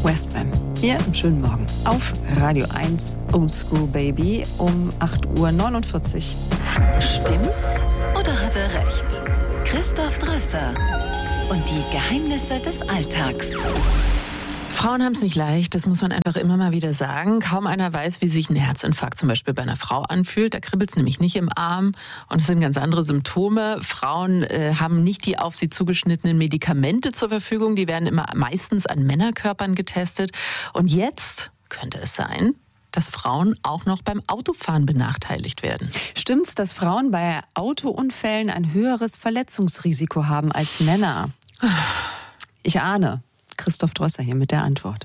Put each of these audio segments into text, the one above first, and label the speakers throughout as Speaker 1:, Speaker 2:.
Speaker 1: Westman. Hier im schönen Morgen auf Radio 1 Old School Baby um 8:49 Uhr.
Speaker 2: Stimmt's oder hat er recht? Christoph Drösser und die Geheimnisse des Alltags.
Speaker 3: Frauen haben es nicht leicht, das muss man einfach immer mal wieder sagen. Kaum einer weiß, wie sich ein Herzinfarkt zum Beispiel bei einer Frau anfühlt. Da kribbelt es nämlich nicht im Arm und es sind ganz andere Symptome. Frauen haben nicht die auf sie zugeschnittenen Medikamente zur Verfügung. Die werden immer meistens an Männerkörpern getestet. Und jetzt könnte es sein, dass Frauen auch noch beim Autofahren benachteiligt werden.
Speaker 1: Stimmt's, dass Frauen bei Autounfällen ein höheres Verletzungsrisiko haben als Männer? Ich ahne. Christoph Drösser hier mit der Antwort.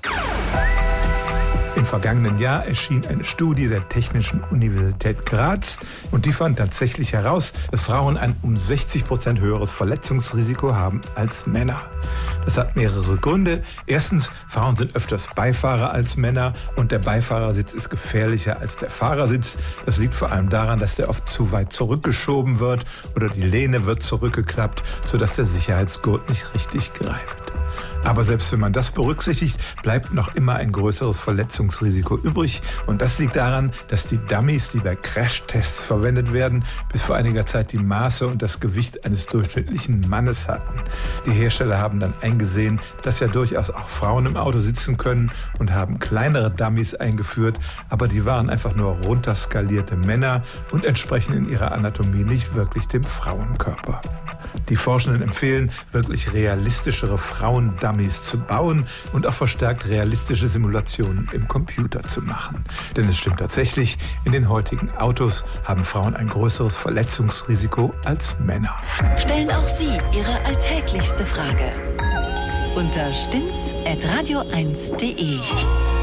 Speaker 4: Im vergangenen Jahr erschien eine Studie der Technischen Universität Graz und die fand tatsächlich heraus, dass Frauen ein um 60% höheres Verletzungsrisiko haben als Männer. Das hat mehrere Gründe. Erstens, Frauen sind öfters Beifahrer als Männer und der Beifahrersitz ist gefährlicher als der Fahrersitz. Das liegt vor allem daran, dass der oft zu weit zurückgeschoben wird oder die Lehne wird zurückgeklappt, sodass der Sicherheitsgurt nicht richtig greift. Aber selbst wenn man das berücksichtigt, bleibt noch immer ein größeres Verletzungsrisiko übrig. Und das liegt daran, dass die Dummies, die bei Crashtests verwendet werden, bis vor einiger Zeit die Maße und das Gewicht eines durchschnittlichen Mannes hatten. Die Hersteller haben dann eingesehen, dass ja durchaus auch Frauen im Auto sitzen können und haben kleinere Dummies eingeführt, aber die waren einfach nur runterskalierte Männer und entsprechen in ihrer Anatomie nicht wirklich dem Frauenkörper. Die Forschenden empfehlen, wirklich realistischere Frauen-Dummies zu bauen und auch verstärkt realistische Simulationen im Computer zu machen. Denn es stimmt tatsächlich, in den heutigen Autos haben Frauen ein größeres Verletzungsrisiko als Männer.
Speaker 2: Stellen auch Sie Ihre alltäglichste Frage unter stimmt's@radio1.de.